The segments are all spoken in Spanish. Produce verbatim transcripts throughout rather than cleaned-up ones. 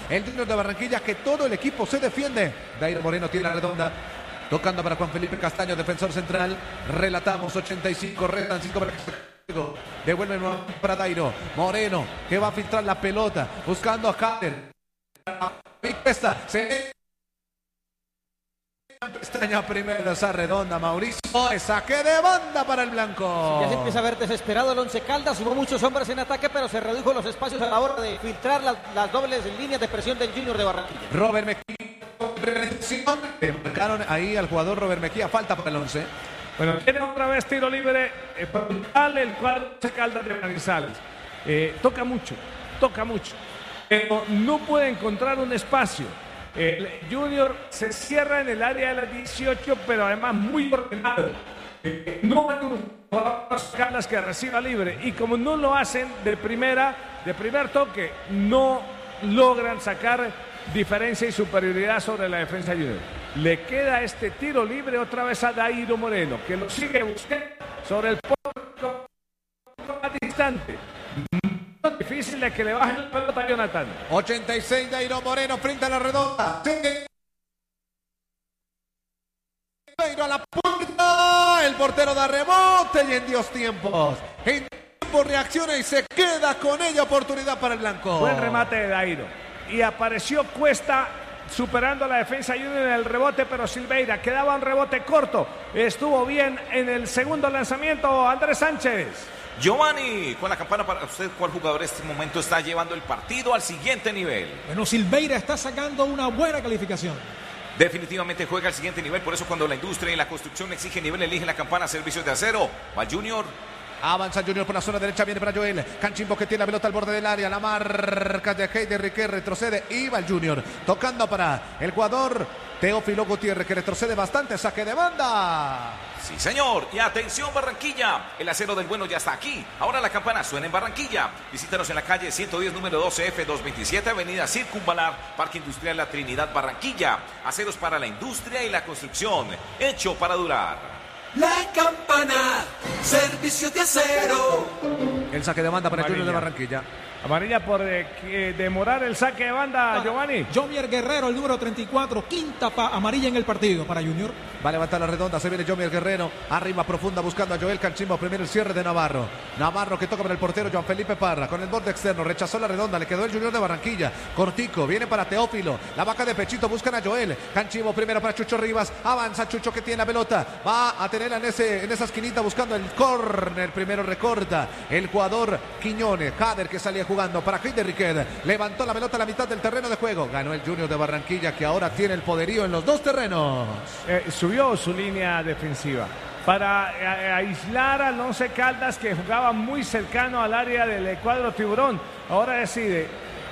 el Junior de Barranquilla, que todo el equipo se defiende. Dairo Moreno tiene la redonda. Tocando para Juan Felipe Castaño, defensor central. Relatamos ochenta y cinco, restan cinco para devuelve para Dairo Moreno, que va a filtrar la pelota, buscando a Kader. Esta se extraña primero esa redonda, Mauricio. Saque de banda para el blanco. Sí, ya se empieza a ver desesperado el Once Caldas. Hubo muchos hombres en ataque, pero se redujo los espacios a la hora de filtrar las, las dobles líneas de presión del Junior de Barranquilla. Robert Mejía. Marcaron ahí al jugador Robert Mejía. Falta para el once. Bueno, tiene otra vez tiro libre eh, brutal el cuadro Once Caldas de Manizales. Eh, toca mucho, toca mucho. Pero no puede encontrar un espacio. El Junior se cierra en el área de las dieciocho, pero además muy ordenado. Eh, no hay unos Caldas que reciba libre. Y como no lo hacen de primera, de primer toque, no logran sacar diferencia y superioridad sobre la defensa Junior. Le queda este tiro libre otra vez a Dairo Moreno, que lo sigue buscando sobre el poco más distante. Muy difícil de que le baje la pelota a Jonathan. ochenta y seis, Dairo Moreno frente a la redonda. Dairo a la puerta. El portero da rebote y en Dios tiempos. En tiempo reacciona y se queda con ella. Oportunidad para el blanco. Buen remate de Dairo. Y apareció Cuesta superando a la defensa Junior en el rebote, pero Silveira quedaba un rebote corto. Estuvo bien en el segundo lanzamiento Andrés Sánchez. Giovanni, con la campana para usted, ¿cuál jugador en este momento está llevando el partido al siguiente nivel? Bueno, Silveira está sacando una buena calificación. Definitivamente juega al siguiente nivel, por eso cuando la industria y la construcción exigen nivel, elige la campana Servicios de Acero. Va Junior. Avanza Junior por la zona derecha, viene para Joel Canchimbo, que tiene la pelota al borde del área, la marca de Heider Riquet, retrocede y va el Junior, tocando para el jugador Teófilo Gutiérrez, que retrocede bastante, saque de banda. Sí, señor, y atención Barranquilla, el acero del bueno ya está aquí, ahora la campana suena en Barranquilla. Visítanos en la calle ciento diez, número doce F doscientos veintisiete, avenida Circunvalar, Parque Industrial La Trinidad, Barranquilla. Aceros para la industria y la construcción, hecho para durar. La campana, servicio de acero. El saque de banda para el Junior de Barranquilla. Amarilla por eh, demorar el saque de banda, ah, Giovanni. Jomier Guerrero, el número treinta y cuatro, quinta pa amarilla en el partido para Junior. Va a levantar la redonda, se viene Jomier Guerrero, arriba profunda buscando a Joel Canchimbo, primero el cierre de Navarro. Navarro que toca para el portero Juan Felipe Parra, con el borde externo, rechazó la redonda, le quedó el Junior de Barranquilla. Cortico, viene para Teófilo, la vaca de pechito, buscan a Joel Canchimbo, primero para Chucho Rivas, avanza Chucho que tiene la pelota, va a tenerla en, ese, en esa esquinita buscando el córner, primero recorta el jugador Quiñones, Kader que salía jugando para Heider Riquet, levantó la pelota a la mitad del terreno de juego, ganó el Junior de Barranquilla, que ahora tiene el poderío en los dos terrenos. Eh, subió su línea defensiva para eh, aislar al Once Caldas, que jugaba muy cercano al área del cuadro Tiburón. Ahora decide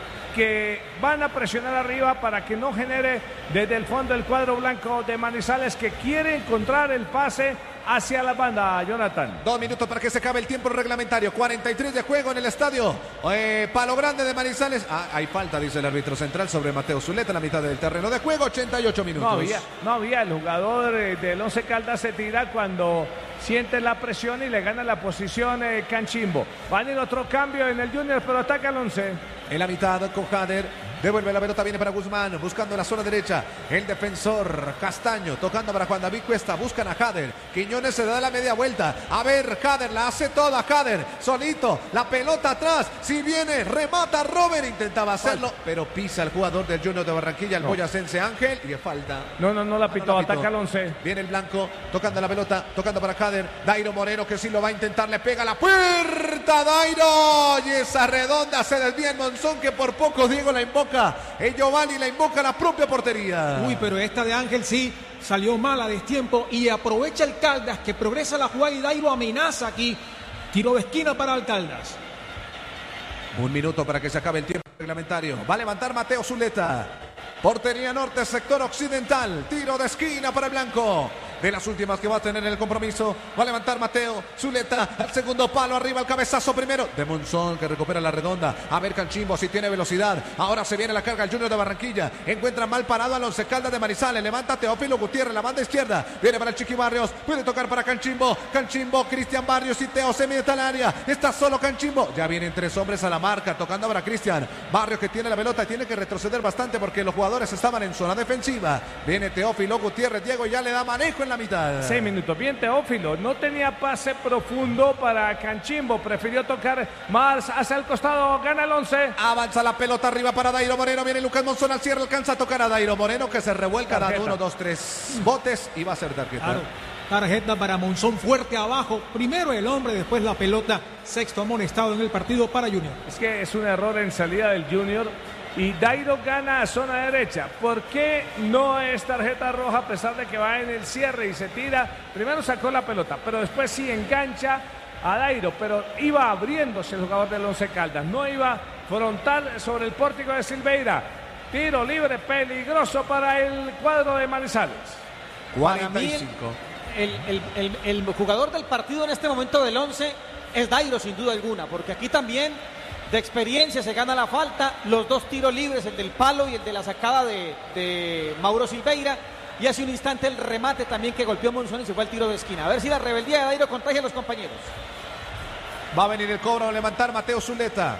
que van a presionar arriba para que no genere desde el fondo el cuadro blanco de Manizales, que quiere encontrar el pase hacia la banda, Jonathan. Dos minutos para que se acabe el tiempo reglamentario. cuarenta y tres de juego en el estadio eh, Palo Grande de Manizales. Ah, hay falta, dice el árbitro central, sobre Mateo Zuleta, en la mitad del terreno de juego. ochenta y ocho minutos. No había, no había. El jugador eh, del Once Caldas se tira cuando siente la presión y le gana la posición eh, Canchimbo. Va a venir otro cambio en el Junior, pero ataca el Once. En la mitad con Jader, devuelve la pelota, viene para Guzmán, buscando la zona derecha, el defensor Castaño, tocando para Juan David Cuesta, buscan a Jader, Quiñones se da la media vuelta, a ver, Jader, la hace toda, Jader, solito, la pelota atrás, si viene, remata Robert, intentaba hacerlo, falta. Pero pisa el jugador del Junior de Barranquilla, el no. boyacense Ángel, y es falta. No, no, no la pitó, no, no la pitó. Ataca el Once. Viene el blanco, tocando la pelota, tocando para Jader, Dairo Moreno, que sí lo va a intentar, le pega la puerta, Dairo, y esa redonda se desvía en Monzón, que por poco Diego la invoca. El Giovanni la invoca a la propia portería. Uy, pero esta de Ángel sí salió mal a destiempo y aprovecha el Caldas, que progresa la jugada y Dairo amenaza aquí. Tiro de esquina para el Caldas. Un minuto para que se acabe el tiempo reglamentario. Va a levantar Mateo Zuleta. Portería norte, sector occidental. Tiro de esquina para el blanco. de las últimas que va a tener en el compromiso. Va a levantar Mateo Zuleta al segundo palo, arriba el cabezazo primero de Monzón, que recupera la redonda. A ver Canchimbo si tiene velocidad. Ahora se viene la carga el Junior de Barranquilla. Encuentra mal parado al Once Caldas de Manizales. Levanta Teófilo Gutiérrez, la banda izquierda. Viene para el Chiqui Barrios. Puede tocar para Canchimbo. Canchimbo, Cristian Barrios y Teo se mete al área. Está solo Canchimbo. Ya vienen tres hombres a la marca. Tocando ahora Cristian Barrios, que tiene la pelota y tiene que retroceder bastante porque los jugadores estaban en zona defensiva. Viene Teófilo Gutiérrez. Diego ya le da manejo en la mitad. Seis minutos. Bien Teófilo. No tenía pase profundo para Canchimbo. Prefirió tocar más hacia el costado. Gana el once. Avanza la pelota arriba para Dairo Moreno. Viene Lucas Monzón al cierre. Alcanza a tocar a Dairo Moreno, que se revuelca. Dando uno, dos, tres botes y va a ser tarjeta. Claro. Tarjeta para Monzón, fuerte abajo. Primero el hombre, después la pelota. Sexto amonestado en el partido para Junior. Es que es un error en salida del Junior. Y Dairo gana a zona derecha. ¿Por qué no es tarjeta roja a pesar de que va en el cierre y se tira? Primero sacó la pelota, pero después sí engancha a Dairo. Pero iba abriéndose el jugador del Once Caldas. No iba frontal sobre el pórtico de Silveira. Tiro libre peligroso para el cuadro de Manizales. cuarenta y cinco. El, el, el, el jugador del partido en este momento del once es Dairo, sin duda alguna, porque aquí también de experiencia se gana la falta, los dos tiros libres, el del palo y el de la sacada de, de Mauro Silveira, y hace un instante el remate también que golpeó Monzón y se fue al tiro de esquina. A ver si la rebeldía de Dairo contagia a los compañeros. Va a venir el cobro a levantar Mateo Zuleta.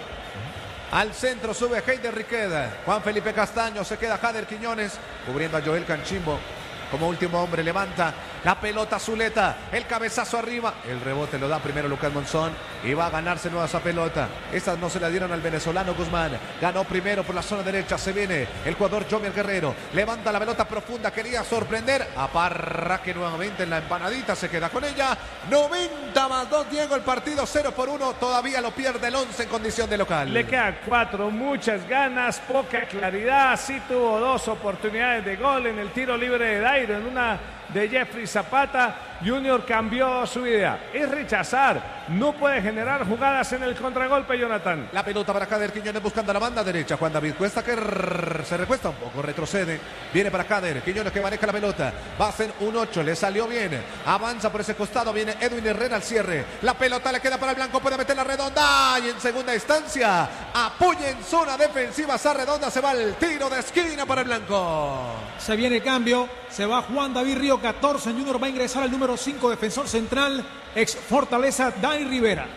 Al centro sube Heider Riqueda. Juan Felipe Castaño, se queda Jader Quiñones cubriendo a Joel Canchimbo. Como último hombre levanta la pelota Zuleta, el cabezazo arriba, el rebote lo da primero Lucas Monzón y va a ganarse nueva esa pelota. Estas no se la dieron al venezolano Guzmán, ganó primero por la zona derecha, se viene el jugador Jomier Guerrero, levanta la pelota profunda, quería sorprender a Parra, que nuevamente en la empanadita se queda con ella. Noventa más dos, Diego, el partido cero por uno, todavía lo pierde el once en condición de local. Le queda cuatro, muchas ganas, poca claridad, sí tuvo dos oportunidades de gol en el tiro libre de Dairo, en una de Jeffrey Zapata. Junior cambió su idea, es rechazar, no puede generar jugadas en el contragolpe. Jonathan, la pelota para Jader Quiñones buscando la banda derecha. Juan David Cuesta, que se recuesta un poco, retrocede, viene para Jader Quiñones, que maneja la pelota, va a ser un ocho, le salió bien, avanza por ese costado, viene Edwin Herrera al cierre, la pelota le queda para el blanco, puede meter la redonda y en segunda instancia apoya en zona defensiva esa redonda, se va el tiro de esquina para el blanco. Se viene el cambio, se va Juan David Río, catorce, en Junior va a ingresar el número cinco, defensor central, ex Fortaleza, Dani Rivera.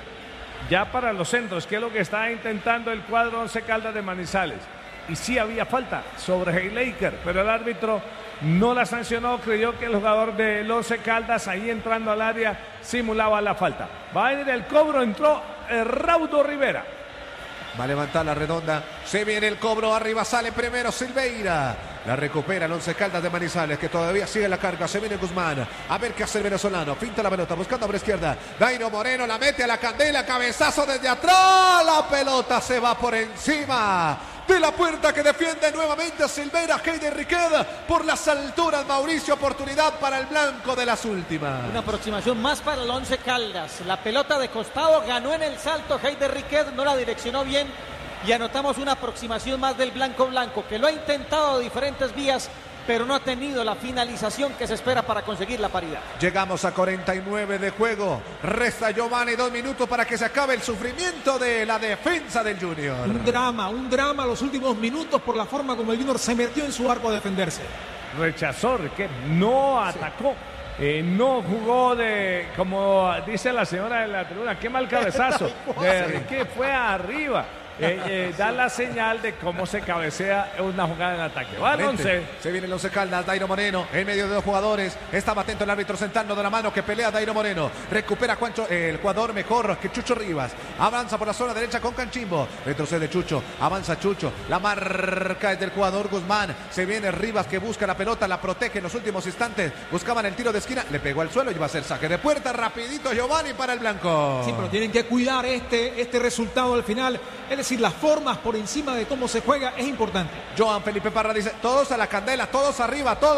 Ya para los centros, que es lo que está intentando el cuadro Once Caldas de Manizales. Y sí había falta sobre Heilaker, pero el árbitro no la sancionó, creyó que el jugador del Once Caldas ahí entrando al área simulaba la falta. Va a venir el cobro, entró eh, Raudo Rivera. Va a levantar la redonda, se viene el cobro, arriba sale primero Silveira, la recupera el Once Caldas de Manizales, que todavía sigue la carga, se viene Guzmán, a ver qué hace el venezolano, pinta la pelota, buscando a la izquierda, Dairo Moreno la mete a la candela, cabezazo desde atrás, la pelota se va por encima de la puerta, que defiende nuevamente Silveira. Heider Riqueda por las alturas, Mauricio, oportunidad para el blanco de las últimas. Una aproximación más para el Once Caldas, la pelota de costado, ganó en el salto Heider Riqueda, no la direccionó bien y anotamos una aproximación más del blanco blanco, que lo ha intentado de diferentes vías, pero no ha tenido la finalización que se espera para conseguir la paridad. Llegamos a cuarenta y nueve de juego. Resta Giovanni dos minutos para que se acabe el sufrimiento de la defensa del Junior. Un drama, un drama los últimos minutos por la forma como el Junior se metió en su arco a defenderse. Rechazó, que no atacó. Eh, no jugó de, como dice la señora de la tribuna, qué mal cabezazo. De que fue arriba. Eh, eh, da la señal de cómo se cabecea una jugada en ataque. Va el once. Se viene el Once Caldas, Dairo Moreno en medio de dos jugadores. Estaba atento el árbitro sentando de la mano, que pelea Dairo Moreno. Recupera Juancho, eh, el jugador mejor que Chucho Rivas. Avanza por la zona derecha con Canchimbo. Retrocede Chucho, avanza Chucho. La marca es del jugador Guzmán. Se viene Rivas, que busca la pelota, la protege en los últimos instantes. Buscaban el tiro de esquina, le pegó al suelo y va a ser saque de puerta. Rapidito Giovanni para el blanco. Sí, pero tienen que cuidar este, este resultado al final. Es decir, las formas por encima de cómo se juega es importante. Joan Felipe Parra dice, todos a la candela, todos arriba, todos,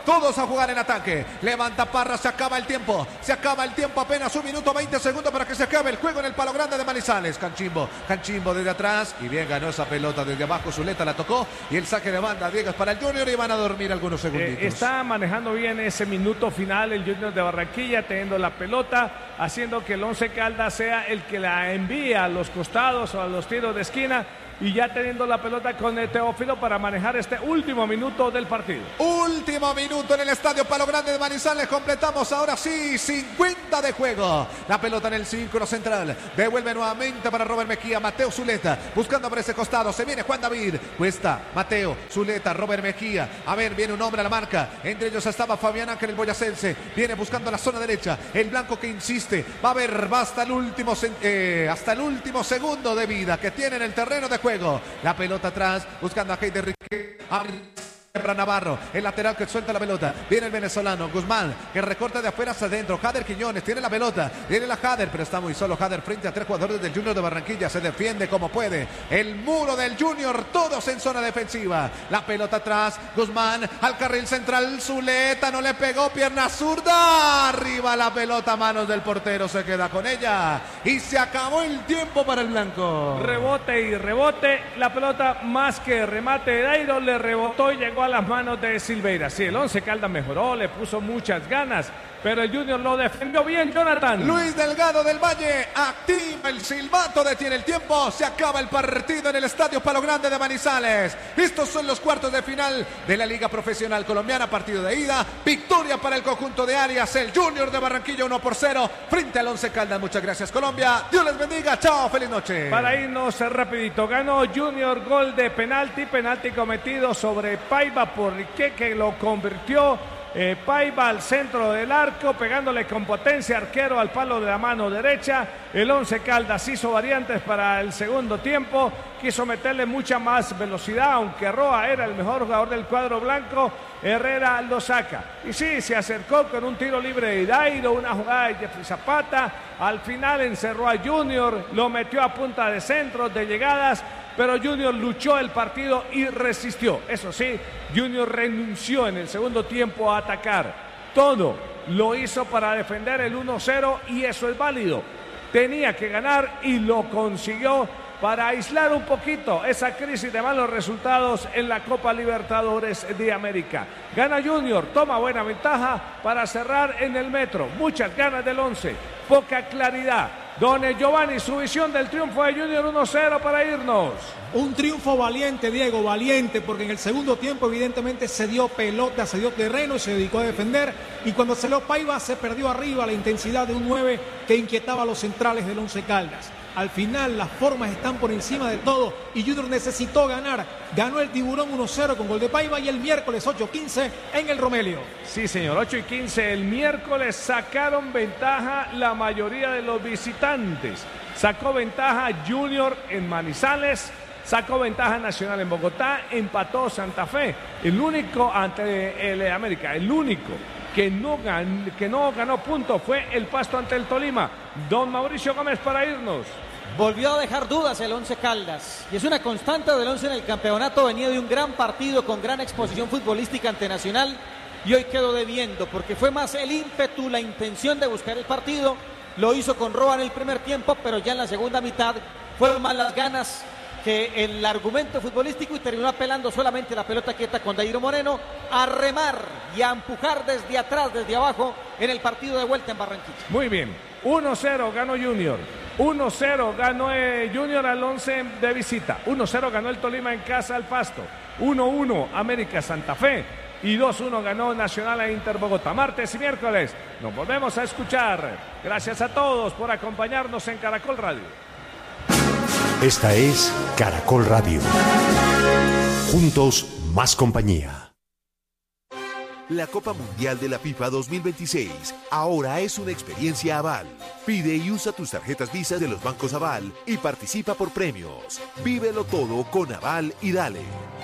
todos a jugar en ataque. Levanta Parra, se acaba el tiempo, se acaba el tiempo, apenas un minuto veinte segundos para que se acabe el juego en el Palo Grande de Manizales. Canchimbo, Canchimbo desde atrás y bien ganó esa pelota desde abajo. Zuleta la tocó y el saque de banda, Diego, es para el Junior y van a dormir algunos segunditos. Eh, está manejando bien ese minuto final el Junior de Barranquilla, teniendo la pelota, haciendo que el Once Caldas sea el que la envía a los costados o a los tiros de esquina, y ya teniendo la pelota con el Teófilo para manejar este último minuto del partido. Último minuto en el Estadio Palo Grande de Manizales. Completamos ahora sí cincuenta de juego. La pelota en el círculo central. Devuelve nuevamente para Robert Mejía. Mateo Zuleta buscando por ese costado. Se viene Juan David. Cuesta Mateo Zuleta, Robert Mejía. A ver, viene un hombre a la marca. Entre ellos estaba Fabián Ángel, el boyacense. Viene buscando la zona derecha. El blanco que insiste. Va a ver, va hasta el último, eh, hasta el último segundo de vida que tiene en el terreno de juego. La pelota atrás, buscando a Heider Riquet. Para Navarro, el lateral que suelta la pelota. Viene el venezolano Guzmán, que recorta de afuera hacia adentro. Jader Quiñones tiene la pelota. Viene la Jader, pero está muy solo Jader frente a tres jugadores del Junior de Barranquilla. Se defiende como puede. El muro del Junior, todos en zona defensiva. La pelota atrás, Guzmán al carril central. Zuleta no le pegó, pierna zurda. Arriba la pelota, manos del portero. Se queda con ella. Y se acabó el tiempo para el blanco. Rebote y rebote. La pelota, más que remate de Dairo, le rebotó y llegó a las manos de Silveira. Sí, el Once Caldas mejoró, le puso muchas ganas, pero el Junior lo defendió bien, Jonathan. Luis Delgado del Valle activa el silbato, detiene el tiempo, se acaba el partido en el Estadio Palo Grande de Manizales. Estos son los cuartos de final de la Liga Profesional Colombiana, partido de ida, victoria para el conjunto de Arias, el Junior de Barranquilla uno por cero frente al Once Caldas. Muchas gracias, Colombia, Dios les bendiga, chao, feliz noche. Para irnos rapidito, ganó Junior, gol de penalti, penalti cometido sobre Paiva por Riquet, que lo convirtió. Eh, Paiva al centro del arco, pegándole con potencia, arquero al palo de la mano derecha. El Once Caldas hizo variantes para el segundo tiempo, quiso meterle mucha más velocidad, aunque Roa era el mejor jugador del cuadro blanco. Herrera lo saca y sí, se acercó con un tiro libre de Dairo, una jugada de Jeffrey Zapata. Al final encerró a Junior, lo metió a punta de centros, de llegadas, pero Junior luchó el partido y resistió. Eso sí, Junior renunció en el segundo tiempo a atacar. Todo lo hizo para defender el uno cero y eso es válido. Tenía que ganar y lo consiguió para aislar un poquito esa crisis de malos resultados en la Copa Libertadores de América. Gana Junior, toma buena ventaja para cerrar en el metro. Muchas ganas del Once, poca claridad. Don Giovanni, su visión del triunfo de Junior uno cero para irnos. Un triunfo valiente, Diego, valiente, porque en el segundo tiempo evidentemente se dio pelota, se dio terreno y se dedicó a defender. Y cuando salió Paiva se perdió arriba la intensidad de un nueve que inquietaba a los centrales del Once Caldas. Al final las formas están por encima de todo y Junior necesitó ganar. Ganó el Tiburón uno cero con gol de Paiva y el miércoles ocho quince en el Romelio. Sí, señor, ocho y quince el miércoles sacaron ventaja la mayoría de los visitantes. Sacó ventaja Junior en Manizales, sacó ventaja Nacional en Bogotá, empató Santa Fe. El único ante el América, el único que no, gan, que no ganó punto fue el Pasto ante el Tolima. Don Mauricio Gómez para irnos. Volvió a dejar dudas el Once Caldas y es una constante del Once en el campeonato. Venía de un gran partido con gran exposición futbolística ante Nacional y hoy quedó debiendo porque fue más el ímpetu, la intención de buscar el partido. Lo hizo con Roa en el primer tiempo, pero ya en la segunda mitad fueron más las ganas que el argumento futbolístico y terminó apelando solamente la pelota quieta con Dairo Moreno a remar y a empujar desde atrás, desde abajo en el partido de vuelta en Barranquilla. Muy bien, uno cero ganó Junior, uno cero ganó eh, Junior al Once de visita, uno cero ganó el Tolima en casa al Pasto, uno uno América Santa Fe y dos uno ganó Nacional a Inter Bogotá. Martes y miércoles nos volvemos a escuchar. Gracias a todos por acompañarnos en Caracol Radio. Esta es Caracol Radio. Juntos, más compañía. La Copa Mundial de la FIFA dos mil veintiséis ahora es una experiencia Aval. Pide y usa tus tarjetas Visa de los bancos Aval y participa por premios. Vívelo todo con Aval y dale.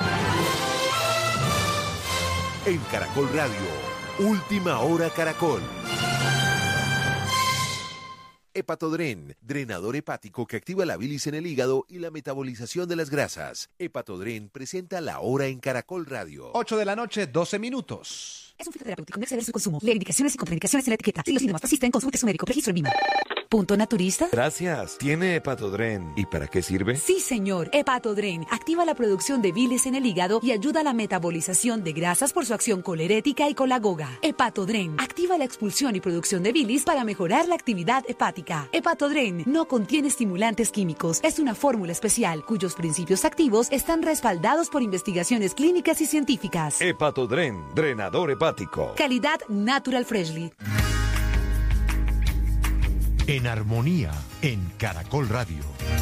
En Caracol Radio, Última Hora Caracol. Hepatodren, drenador hepático que activa la bilis en el hígado y la metabolización de las grasas. Hepatodren presenta La Hora en Caracol Radio. ocho de la noche, doce minutos. Es un fitoterapéutico, no exceder su consumo. Lee indicaciones y contraindicaciones en la etiqueta. Si los síntomas persisten, consulte a su médico. Registro en Vima. ¿Punto naturista? Gracias. ¿Tiene Hepatodren? ¿Y para qué sirve? Sí, señor. Hepatodren activa la producción de bilis en el hígado y ayuda a la metabolización de grasas por su acción colerética y colagoga. Hepatodren activa la expulsión y producción de bilis para mejorar la actividad hepática. Hepatodren no contiene estimulantes químicos. Es una fórmula especial cuyos principios activos están respaldados por investigaciones clínicas y científicas. Hepatodren, drenador hepático. Calidad Natural Freshly. En armonía, en Caracol Radio.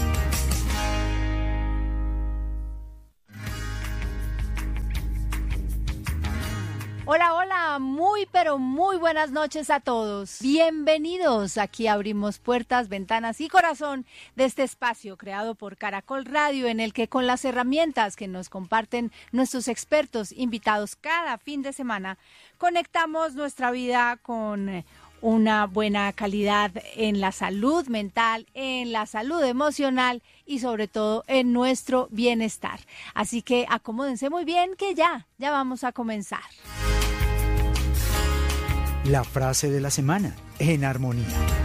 Hola, hola, muy pero muy buenas noches a todos. Bienvenidos. Aquí abrimos puertas, ventanas y corazón de este espacio creado por Caracol Radio, en el que con las herramientas que nos comparten nuestros expertos invitados cada fin de semana, conectamos nuestra vida con una buena calidad en la salud mental, en la salud emocional y sobre todo en nuestro bienestar. Así que acomódense muy bien que ya, ya vamos a comenzar. La frase de la semana, en armonía.